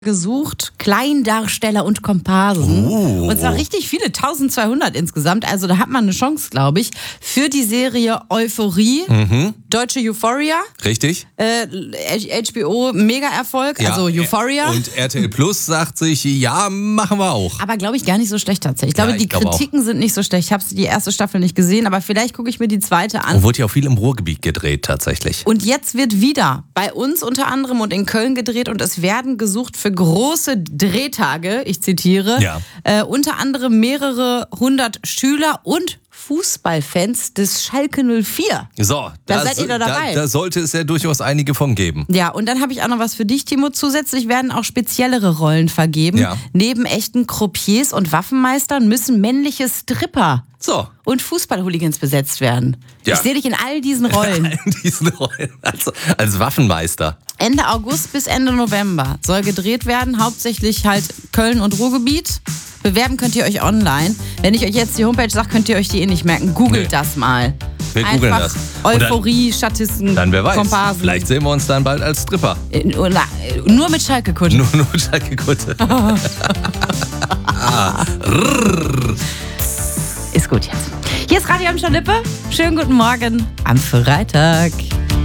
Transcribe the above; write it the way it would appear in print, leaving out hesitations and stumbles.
gesucht, Kleindarsteller und Komparsen. Und zwar richtig viele, 1200 insgesamt. Also da hat man eine Chance, glaube ich, für die Serie Euphorie, deutsche Euphoria. Richtig. HBO, Mega-Erfolg, Ja, also Euphoria. Und RTL Plus sagt sich, ja, machen wir auch. Aber glaube ich gar nicht so schlecht tatsächlich. Ich glaube, die Kritiken sind nicht so schlecht. Ich habe die erste Staffel nicht gesehen, aber vielleicht gucke ich mir die zweite an. Und wurde ja auch viel im Ruhrgebiet gedreht tatsächlich. Und jetzt wird wieder bei uns unter anderem und in Köln gedreht und es werden gesucht für große Drehtage, ich zitiere, unter anderem mehrere 100 Schüler und Fußballfans des Schalke 04. So, da seid ihr da dabei. Da sollte es ja durchaus einige von geben. Ja, und dann habe ich auch noch was für dich, Timo. Zusätzlich werden auch speziellere Rollen vergeben. Ja. Neben echten Croupiers und Waffenmeistern müssen männliche Stripper und Fußballhooligans besetzt werden. Ja. Ich sehe dich in all diesen Rollen. In diesen Rollen. Als Waffenmeister. Ende August bis Ende November soll gedreht werden, hauptsächlich halt Köln und Ruhrgebiet. Bewerben könnt ihr euch online. Wenn ich euch jetzt die Homepage sage, könnt ihr euch die nicht merken. Googelt das mal. Wir googeln das. Euphorie, Statisten, dann wer weiß, Komparsen. Vielleicht sehen wir uns dann bald als Stripper. Nur mit Schalke-Kutte. Nur mit Schalke-Kutte. Ist gut jetzt. Hier ist Radio am Lippe. Schönen guten Morgen am Freitag.